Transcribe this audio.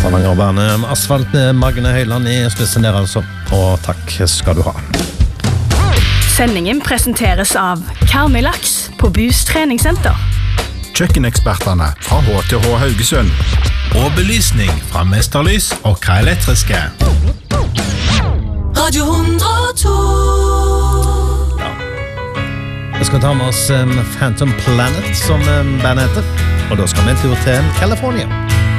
Stavanger-bandet Asfalt med Magne Høyland I spissen der altså, og takk skal du ha. Sendingen presenteres av Karmøy Laks på Bus treningssenter. Kjøkkenekspertene fra HTH Haugesund. Og belysning fra Mesterlys og Kra Elektriske. Radio 102. Vi skal ta med oss Phantom Planet, som bandet heter, og da skal vi en tur til California.